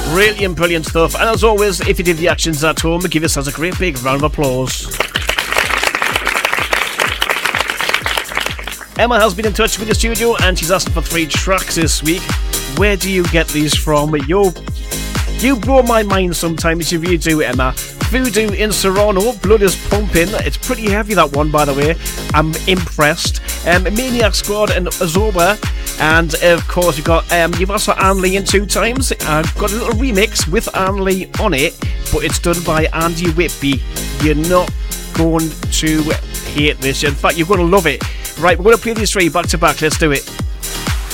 Brilliant stuff. And as always, if you did the actions at home, give yourselves a great big round of applause. Emma has been in touch with the studio and she's asking for 3 tracks this week. Where do you get these from? You blow my mind sometimes, if you do, Emma. Voodoo in Serrano, Blood is Pumping. It's pretty heavy, that one, by the way. I'm impressed. Maniac Squad and Azoba. And of course, you've also Anne Lee in 2 times. I've got a little remix with Anne Lee on it, but it's done by Andy Whitby. You're not going to hate this. In fact, you're going to love it. Right, we're going to play these 3 back to back. Let's do it.